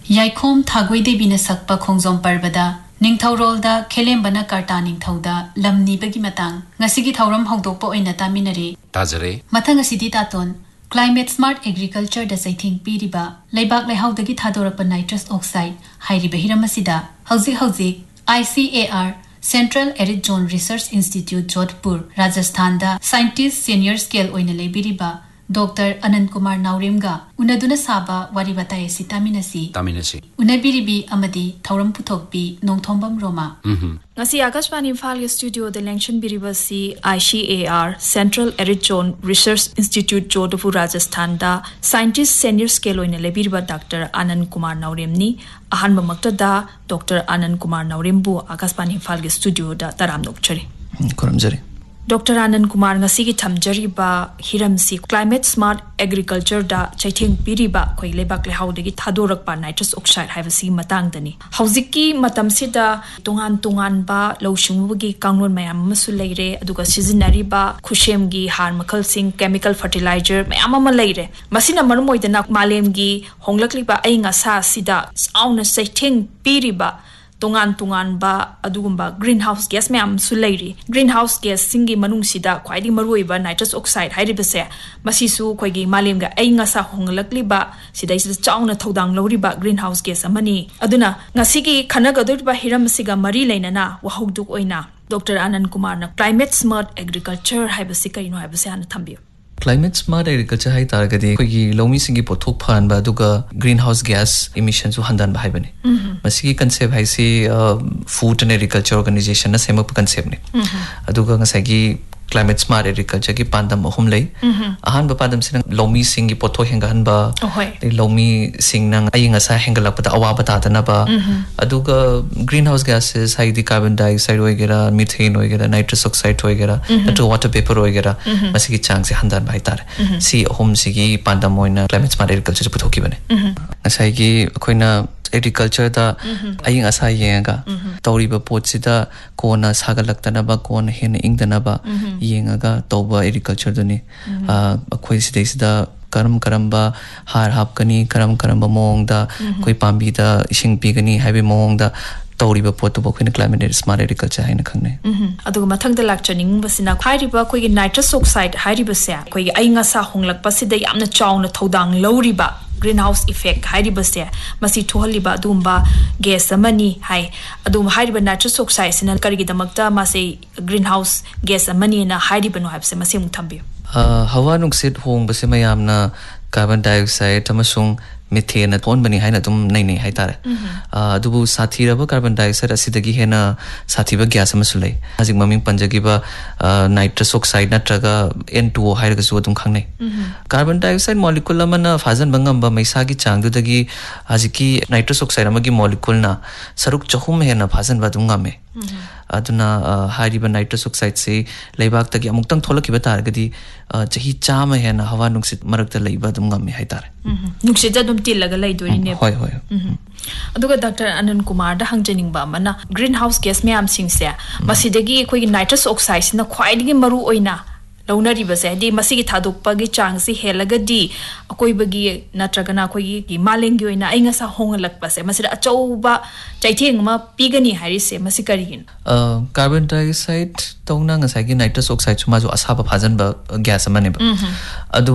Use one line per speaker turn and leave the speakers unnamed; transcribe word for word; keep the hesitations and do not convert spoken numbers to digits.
Yaikom Thagoi Devi na sakpa khongjom parvada Ningthaurolda Khelembana Karta Ningthauda Lamni bagi matang ngasigi thauram hongdokpa oina taminare
Tajare
Mathang asidi taton Climate Smart Agriculture da saithing piriba Laibak Laihaudagi Thadorakpa Nitrous Oxide hairiba hiramasida Hauzik Hauzik I C A R Central Arid Zone Research Institute Jodhpur Rajasthan da Scientist Senior Scale oina leibiriba Doctor Anand Kumar Naurimga Unaduna Saba Waribataya si Taminasi
Taminasi
Unabiribi Amadi Thauram Puthokpi Nongthombam Roma
Ngasi Akashvani Imphal Studio the Lengshan Biribasi I C A R Central Arid Zone Research Institute Jodhpur Rajasthan da Scientist Senior Scale oina lebiriba Doctor Anand Kumar Naurimni Ahanba Maktada Doctor Anand Kumar Naurimbu Akashvani Imphal Studio da Taram Nokchari
Kuramjari
Doctor Anand Kumar ngasi gi thamjari ba hiramsi Climate Smart Agriculture da chaitheng piriba khoi lebak le haudagi thadorak pa nitrous oxide haibasi matang dani hauziki matam sida tungan tungan ba lawshingbugi kanglon mayam masu leire aduga seasonary ba khushem gi har makal sing chemical fertilizer mayam ama leire masina marmoidana malem gi honglakli ba ainga sa sida sauna chaitheng piriba Tungan tungan ba adugumba greenhouse gas mayam sulairi greenhouse gas singi manung sida khwaidi maroi ba nitrous oxide hairibase masisu khoigi malem ga ainga sa honglakli ba sidai sida chauna thodang lori ba greenhouse gas amani aduna ngasigi khanagadoi ba hiram siga mari leinana wahuduk oina Doctor Anand Kumar na Climate Smart Agriculture haibasi kaino haibase ana thambiyo
Climate Smart Agriculture hai targadi koigi lomi singi pothok phan ba duga greenhouse gas emissions su handan ba haibani masigi concept hai si Food and Agriculture Organization na semak concept ne aduga ngasagi Climate Smart Agriculture ki pandam ahum lei ahan ba pandam sinang lomi singi pothok hengahan ba lomi sing nang ayinga sa hengalak pa awa ba ta na ba aduga greenhouse gases hai di carbon dioxide hoigera methane hoigera nitrous oxide hoigera atu water vapor hoigera masigi chang se handan ba tare si ahum sigi pandam oina Climate Smart Agriculture pothoki bane ngasai gi akoina agriculture da aying asa yenga tawriba potsida kona sagalakta ba kona hen ingdana ba yenga ga tawba agriculture duni akhoi sidai sida karam karamba har hapkani karam karamba mong da koi pambi da ising pigani haibe mong da tawriba pot bo khina Climate Smart Agriculture haina khangne
aduga mathang da lakchaning basina khairiba koi gi nitrous oxide hairiba se koi gi ainga sa honglak pasida yamna chawna thodang loriba greenhouse effect hairiba se masi thohaliba dumba gas amani hai adum hairiba nitrous oxide sina karigi damakta mase greenhouse gas amani na hairiba no habse masi mu thambi
hawa nungsit hong base mayamna carbon dioxide amasung methane thon bani haina tum nei nei hai tare adubu sathiraba carbon dioxide asidagi hena sathiba gas amasulai hajik maming panjagi ba nitrous oxide natraga N two O hairaga su adum khangnai carbon dioxide molecule amana fazan bangam ba maisa gi changdu dagi hajiki nitrous oxide amagi molecule na saruk chahum hena fazan ba dum ngame aduna hairiba nitrous oxide se leibak tagi amuktang tholakiba targadi chahi chama hena hawa nungsit marakta leiba dum ngame hai tare
nungsit dum tilaga leidori ne
hoi hoi
aduga Doctor Anand Kumar da hangjaning ba mana greenhouse gas mayam sing se masidagi koi nitrous oxide sina khwaidigi maru oina launari base di masigi thadokpa gi chang si helaga di akoi bagi natragana koi gi malengi oina ainga sa hongalak pase masida achauba chaitheng ma pigani hari se masikarigin
carbon dioxide tongna ngasai gi nitrous oxide chuma jo asaba phajan ba gas amane ba adu